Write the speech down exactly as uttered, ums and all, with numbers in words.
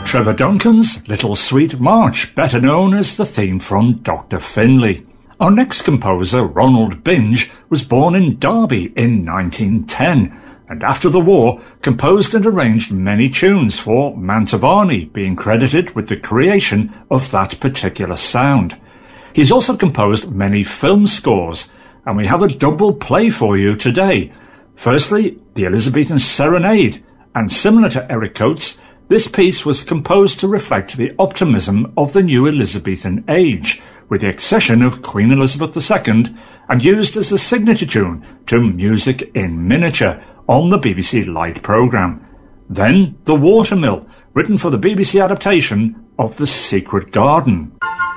Trevor Duncan's Little Sweet March, better known as the theme from Doctor Finlay. Our next composer, Ronald Binge, was born in Derby in nineteen ten, and after the war composed and arranged many tunes for Mantovani, being credited with the creation of that particular sound. He's also composed many film scores, and we have a double play for you today. Firstly, the Elizabethan Serenade, and similar to Eric Coates, this piece was composed to reflect the optimism of the new Elizabethan age, with the accession of Queen Elizabeth the Second, and used as the signature tune to Music in Miniature on the B B C Light programme. Then The Watermill, written for the B B C adaptation of The Secret Garden.